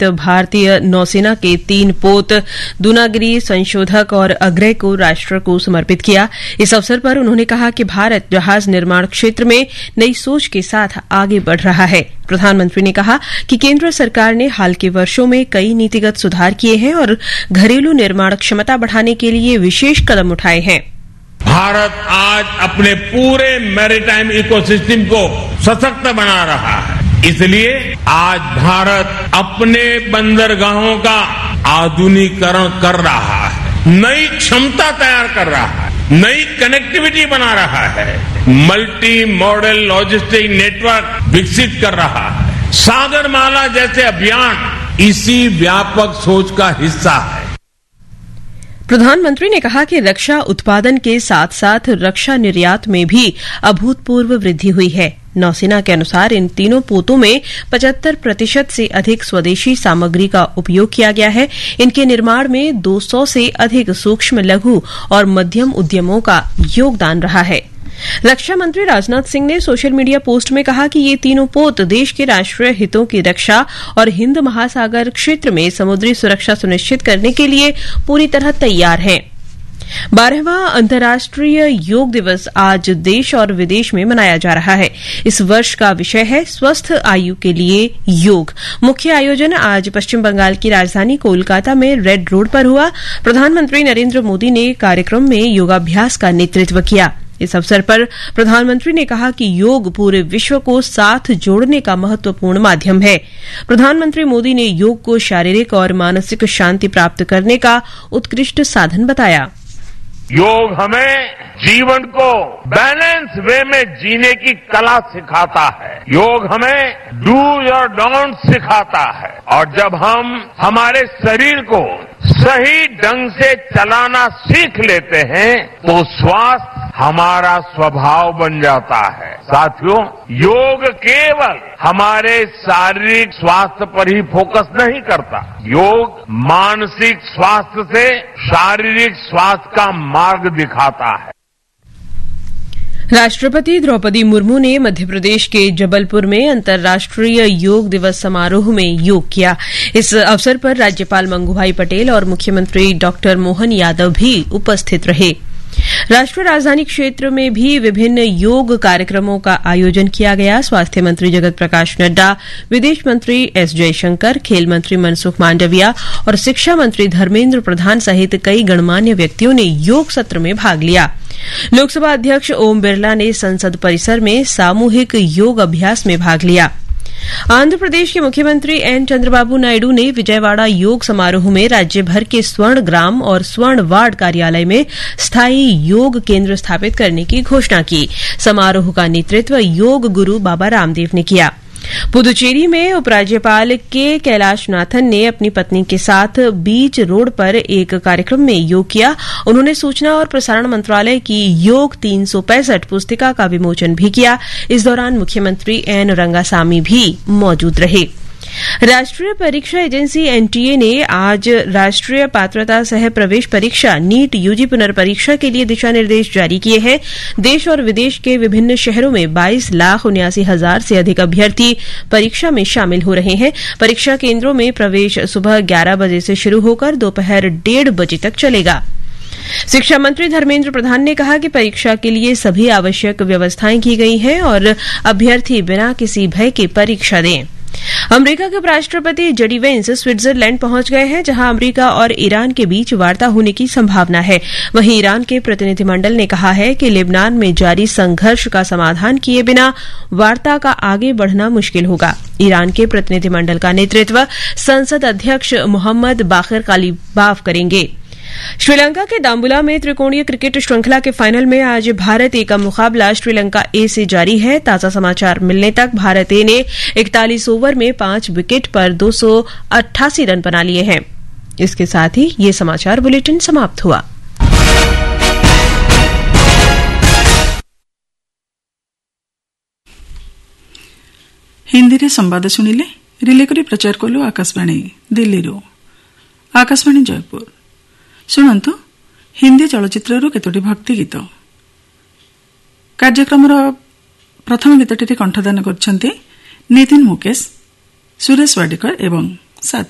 सहित भारतीय नौसेना के 3 पोत दूनागिरी, संशोधक और अग्रय को राष्ट्र को समर्पित किया। इस अवसर पर उन्होंने कहा कि भारत जहाज निर्माण क्षेत्र में नई सोच के साथ आगे बढ़ रहा है। प्रधानमंत्री ने कहा कि केंद्र सरकार ने हाल के वर्षों में कई नीतिगत सुधार किए हैं और घरेलू निर्माण क्षमता बढ़ाने के लिए विशेष कदम उठाए हैं। भारत आज अपने पूरे मैरीटाइम इकोसिस्टम को सशक्त बना रहा है। इसलिए आज भारत अपने बंदरगाहों का आधुनिकीकरण कर रहा है, नई क्षमता तैयार कर रहा है, नई कनेक्टिविटी बना रहा है, मल्टी मॉडल लॉजिस्टिक नेटवर्क विकसित कर रहा है। सागरमाला जैसे अभियान इसी व्यापक सोच का हिस्सा है। प्रधानमंत्री ने कहा कि रक्षा उत्पादन के साथ साथ रक्षा निर्यात में भी अभूतपूर्व वृद्धि हुई है। नौसेना के अनुसार इन तीनों पोतों में 75% से अधिक स्वदेशी सामग्री का उपयोग किया गया है। इनके निर्माण में 200 से अधिक सूक्ष्म, लघु और मध्यम उद्यमों का योगदान रहा है। रक्षा मंत्री राजनाथ सिंह ने सोशल मीडिया पोस्ट में कहा कि ये तीनों पोत देश के राष्ट्रीय हितों की रक्षा और हिंद महासागर क्षेत्र में समुद्री सुरक्षा सुनिश्चित करने के लिए पूरी तरह तैयार हैं। 12वां अंतर्राष्ट्रीय योग दिवस आज देश और विदेश में मनाया जा रहा है। इस वर्ष का विषय है स्वस्थ आयु के लिए योग। मुख्य आयोजन आज पश्चिम बंगाल की राजधानी कोलकाता में रेड रोड पर हुआ। प्रधानमंत्री नरेंद्र मोदी ने कार्यक्रम में योगाभ्यास का नेतृत्व किया। इस अवसर पर प्रधानमंत्री ने कहा कि योग पूरे विश्व को साथ जोड़ने का महत्वपूर्ण माध्यम है। प्रधानमंत्री मोदी ने योग को शारीरिक और मानसिक शांति प्राप्त करने का उत्कृष्ट साधन बताया। योग हमें जीवन को बैलेंस वे में जीने की कला सिखाता है। योग हमें डूज और डोंट सिखाता है। और जब हम हमारे शरीर को सही ढंग से चलाना सीख लेते हैं तो स्वास्थ्य हमारा स्वभाव बन जाता है। साथियों, योग केवल हमारे शारीरिक स्वास्थ्य पर ही फोकस नहीं करता। योग मानसिक स्वास्थ्य से शारीरिक स्वास्थ्य का मार्ग दिखाता है। राष्ट्रपति द्रौपदी मुर्मू ने मध्य प्रदेश के जबलपुर में अंतर्राष्ट्रीय योग दिवस समारोह में योग किया। इस अवसर पर राज्यपाल मंगूभाई पटेल और मुख्यमंत्री डॉ मोहन यादव भी उपस्थित रहे। राष्ट्रीय राजधानी क्षेत्र में भी विभिन्न योग कार्यक्रमों का आयोजन किया गया। स्वास्थ्य मंत्री जगत प्रकाश नड्डा, विदेश मंत्री एस जयशंकर, खेल मंत्री मनसुख मांडविया और शिक्षा मंत्री धर्मेंद्र प्रधान सहित कई गणमान्य व्यक्तियों ने योग सत्र में भाग लिया। लोकसभा अध्यक्ष ओम बिरला ने संसद परिसर में सामूहिक योग अभ्यास में भाग लिया। आंध्र प्रदेश के मुख्यमंत्री एन चंद्रबाबू नायडू ने विजयवाड़ा योग समारोह में राज्य भर के स्वर्ण ग्राम और स्वर्ण वार्ड कार्यालय में स्थायी योग केंद्र स्थापित करने की घोषणा की। समारोह का नेतृत्व योग गुरु बाबा रामदेव ने किया। पुदुचेरी में उपराज्यपाल के कैलाशनाथन ने अपनी पत्नी के साथ बीच रोड पर एक कार्यक्रम में योग किया। उन्होंने सूचना और प्रसारण मंत्रालय की योग 365 पुस्तिका का विमोचन भी किया। इस दौरान मुख्यमंत्री एन रंगासामी भी मौजूद रहे। राष्ट्रीय परीक्षा एजेंसी एनटीए ने आज राष्ट्रीय पात्रता सह प्रवेश परीक्षा नीट यूजी पुनर्परीक्षा के लिए दिशा निर्देश जारी किए हैं। देश और विदेश के विभिन्न शहरों में 22,79,000 से अधिक अभ्यर्थी परीक्षा में शामिल हो रहे हैं। परीक्षा केंद्रों में प्रवेश सुबह 11 बजे से शुरू होकर दोपहर 1:30 बजे तक चलेगा। शिक्षा मंत्री धर्मेंद्र प्रधान ने कहा कि परीक्षा के लिए सभी आवश्यक व्यवस्थाएं की गई हैं और अभ्यर्थी बिना किसी भय के परीक्षा दें। अमेरिका के उपराष्ट्रपति जेडी वेंस स्विट्जरलैंड पहुंच गए हैं, जहां अमेरिका और ईरान के बीच वार्ता होने की संभावना है। वहीं ईरान के प्रतिनिधिमंडल ने कहा है कि लेबनान में जारी संघर्ष का समाधान किए बिना वार्ता का आगे बढ़ना मुश्किल होगा। ईरान के प्रतिनिधिमंडल का नेतृत्व संसद अध्यक्ष मोहम्मद बाकिर कालिबाफ करेंगे। श्रीलंका के दाम्बुला में त्रिकोणीय क्रिकेट श्रृंखला के फाइनल में आज भारत ए का मुकाबला श्रीलंका ए से जारी है। ताजा समाचार मिलने तक भारत ए ने 41 ओवर में 5 विकेट पर 288 रन बना लिए हैं। इसके साथ ही ये समाचार बुलेटिन समाप्त हुआ। हिंदी संवाद शुणिले रिले करी प्रचार कलु आकाशवाणी दिल्ली आकाशवाणी जयपुर। शुणु हिंदी चलचित्र केतोटी भक्ति गीत। कार्यक्रम प्रथम गीतटी कंठदान कर नितिन मुकेश, सुरेश वाडेकर एवं साथी।